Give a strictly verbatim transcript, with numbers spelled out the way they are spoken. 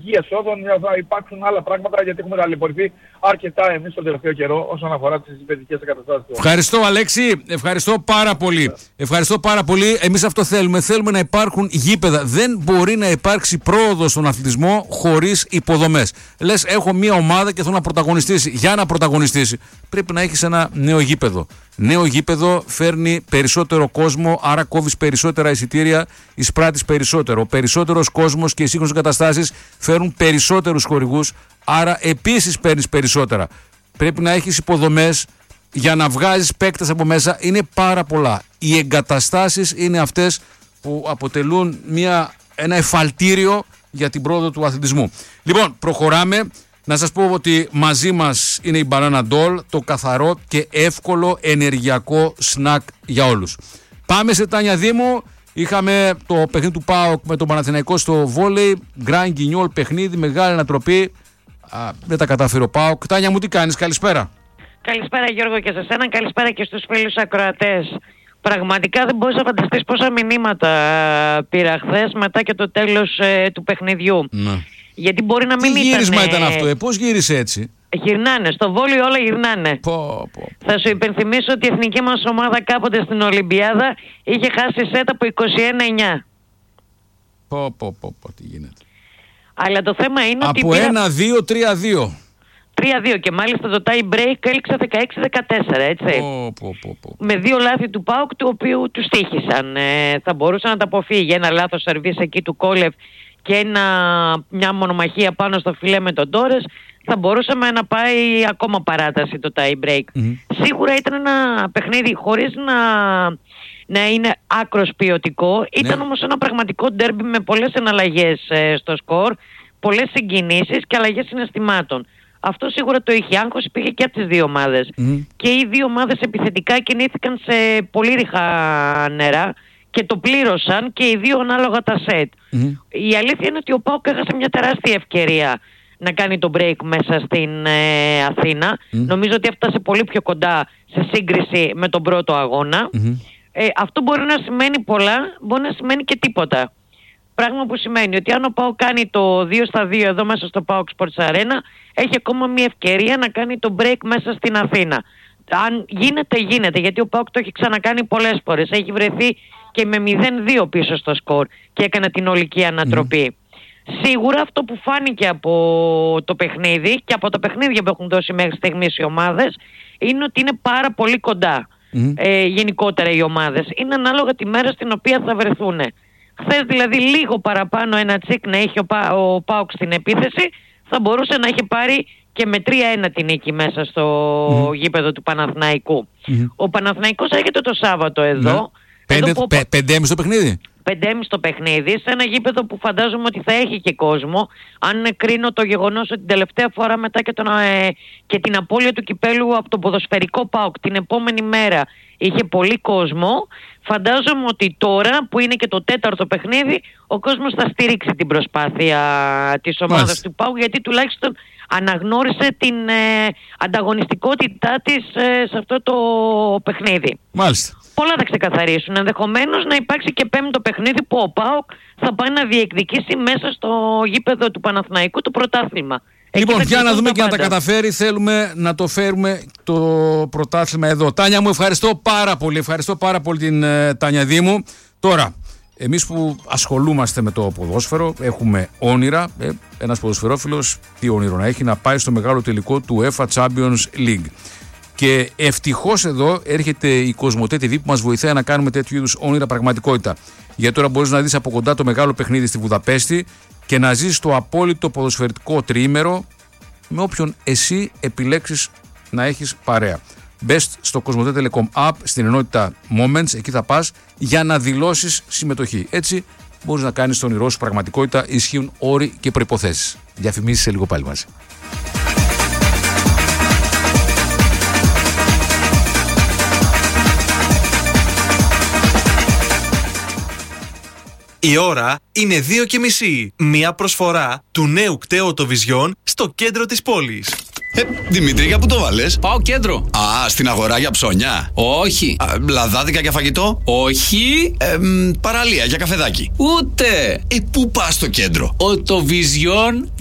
εσόδων, θα υπάρξουν άλλα πράγματα, γιατί έχουμε ταλαιπωρηθεί αρκετά εμείς τον τελευταίο καιρό όσον αφορά τις παιδικές εγκαταστάσεις. Ευχαριστώ, Αλέξη. Ευχαριστώ πάρα πολύ. Ευχαριστώ πάρα πολύ. Εμείς αυτό θέλουμε. Θέλουμε να υπάρχουν γήπεδα. Δεν μπορεί να υπάρξει πρόοδος στον αθλητισμό χωρίς υποδομές. Λες, έχω μία ομάδα και θέλω να πρωταγωνιστήσει. Για να πρωταγωνιστήσει, πρέπει να έχεις ένα νέο γήπεδο. Νέο γήπεδο φέρνει περισσότερο κόσμο, άρα κόβεις περισσότερα εισιτήρια, εισπράττεις περισσότερο. Ο περισσότερος κόσμος και οι σύγχρονες εγκαταστάσεις φέρουν περισσότερους χορηγούς, άρα επίσης παίρνεις περισσότερα. Πρέπει να έχεις υποδομές για να βγάζεις παίκτες από μέσα. Είναι πάρα πολλά. Οι εγκαταστάσεις είναι αυτές που αποτελούν μια, ένα εφαλτήριο για την πρόοδο του αθλητισμού. Λοιπόν, προχωράμε. Να σας πω ότι μαζί μας είναι η Banana Doll, το καθαρό και εύκολο ενεργειακό σνακ για όλους. Πάμε σε Τάνια Δήμου. Είχαμε το παιχνίδι του ΠΑΟΚ με τον Παναθηναϊκό στο βόλεϊ. Γκραν Γκινιόλ παιχνίδι, μεγάλη ανατροπή. Α, δεν τα κατάφερε ο ΠΑΟΚ. Τάνια μου, τι κάνεις, καλησπέρα. Καλησπέρα Γιώργο και σε σένα, καλησπέρα και στους φίλους ακροατές. Πραγματικά δεν μπορείς να φανταστείς πόσα μηνύματα πήρα χθες μετά και το τέλος ε, του παιχνιδιού. Ναι. Γιατί μπορεί να μην τι ήταν... γύρισμα ήταν αυτό, ε, πώς γύρισε έτσι? Γυρνάνε, στο βόλεϊ όλα γυρνάνε. Πω, πω. Θα σου υπενθυμίσω ότι η εθνική μας ομάδα κάποτε στην Ολυμπιάδα είχε χάσει σετ από είκοσι ένα εννιά. Πω, πω, πω, πω, τι γίνεται. Αλλά το θέμα είναι από ότι... Από ένα δύο τρία δύο. τρία δύο και μάλιστα το tie break έληξε δεκαέξι δεκατέσσερα, έτσι. Πω, πω, πω, πω. Με δύο λάθη του ΠΑΟΚ, του οποίου του στοίχησαν. Ε, θα μπορούσε να τα αποφύγει ένα λάθος σερβίς εκεί του Κόλεφ και ένα, μια μονομαχία πάνω στο φιλέ με τον Τόρες. Θα μπορούσαμε να πάει ακόμα παράταση το tie break. Mm-hmm. Σίγουρα ήταν ένα παιχνίδι χωρίς να, να είναι άκρος ποιοτικό. Ήταν ναι. όμως ένα πραγματικό ντέρμπι με πολλές εναλλαγές ε, στο σκορ, πολλές συγκινήσεις και αλλαγές συναισθημάτων. Αυτό σίγουρα το είχε. Άγχος υπήρχε και από τις δύο ομάδες. Mm-hmm. Και οι δύο ομάδες επιθετικά κινήθηκαν σε πολύ ρηχά νερά και το πλήρωσαν και οι δύο ανάλογα τα σετ. Mm-hmm. Η αλήθεια είναι ότι ο ΠΑΟΚ έχασε μια τεράστια ευκαιρία να κάνει το break μέσα στην ε, Αθήνα. Mm-hmm. Νομίζω ότι έφτασε πολύ πιο κοντά σε σύγκριση με τον πρώτο αγώνα. Mm-hmm. Ε, αυτό μπορεί να σημαίνει πολλά, μπορεί να σημαίνει και τίποτα. Πράγμα που σημαίνει ότι αν ο ΠΑΟΚ κάνει το δύο στα δύο εδώ μέσα στο ΠΑΟΚ Sports Arena, έχει ακόμα μια ευκαιρία να κάνει το break μέσα στην Αθήνα. Αν γίνεται, γίνεται, γιατί ο ΠΑΟΚ το έχει ξανακάνει πολλές φορές. Έχει βρεθεί και με μηδέν δύο πίσω στο σκορ και έκανε την ολική ανατροπή. Mm. Σίγουρα αυτό που φάνηκε από το παιχνίδι και από τα παιχνίδια που έχουν δώσει μέχρι στιγμής οι ομάδες είναι ότι είναι πάρα πολύ κοντά. Mm. Ε, γενικότερα οι ομάδες. Είναι ανάλογα τη μέρα στην οποία θα βρεθούν. Χθες δηλαδή λίγο παραπάνω ένα τσικ να έχει ο, Πα, ο ΠΑΟΚ στην επίθεση, θα μπορούσε να έχει πάρει και με τρία ένα την νίκη μέσα στο mm. γήπεδο του Παναθηναϊκού. Mm. Ο Παναθηναϊκός έρχεται το Σάββατο εδώ. Πεντέμι στο παιχνίδι. Πεντέμι στο παιχνίδι, σε ένα γήπεδο που φαντάζομαι ότι θα έχει και κόσμο. Αν κρίνω το γεγονός ότι την τελευταία φορά μετά και, τον, ε, και την απώλεια του κυπέλου από το ποδοσφαιρικό ΠΑΟΚ την επόμενη μέρα είχε πολύ κόσμο, φαντάζομαι ότι τώρα που είναι και το τέταρτο παιχνίδι ο κόσμος θα στηρίξει την προσπάθεια της ομάδας Μάλιστα. του ΠΑΟΚ, γιατί τουλάχιστον αναγνώρισε την ε, ανταγωνιστικότητά της ε, σε αυτό το παιχνίδι. Μάλιστα. Πολλά θα ξεκαθαρίσουν. Ενδεχομένως να υπάρξει και πέμπτο παιχνίδι που ο ΠΑΟΚ θα πάει να διεκδικήσει μέσα στο γήπεδο του Παναθηναϊκού το πρωτάθλημα. Λοιπόν, για να δούμε και να τα καταφέρει, θέλουμε να το φέρουμε το πρωτάθλημα εδώ. Τάνια μου, ευχαριστώ πάρα πολύ. Ευχαριστώ πάρα πολύ την ε, Τάνια Δήμου. Τώρα, εμείς που ασχολούμαστε με το ποδόσφαιρο, έχουμε όνειρα. Ε, ένας ποδοσφαιρόφιλος, τι όνειρο να έχει, να πάει στο μεγάλο τελικό του UEFA Champions League. Και ευτυχώς εδώ έρχεται η Κοσμοτέ τι βι που μας βοηθάει να κάνουμε τέτοιου είδους όνειρα πραγματικότητα. Γιατί τώρα μπορείς να δεις από κοντά το μεγάλο παιχνίδι στη Βουδαπέστη και να ζεις το απόλυτο ποδοσφαιρικό τριήμερο με όποιον εσύ επιλέξεις να έχεις παρέα. Μπες στο Κοσμοτέ Telecom App, στην ενότητα Moments, εκεί θα πας για να δηλώσεις συμμετοχή. Έτσι μπορείς να κάνεις το όνειρό σου πραγματικότητα, ισχύουν όροι και προϋποθέσεις. Διαφημίσεις σε λίγο πάλι μαζί. Η ώρα είναι δύο και μισή. Μία προσφορά του νέου κταίου Vision στο κέντρο της πόλης. Ε, Δημήτρη, για πού το βάλες? Πάω κέντρο. Α, στην αγορά για ψώνια. Όχι. Α, λαδάδικα για φαγητό. Όχι. Ε, μ, παραλία για καφεδάκι. Ούτε. Ε, πού πας στο κέντρο? Οτοβιζιόν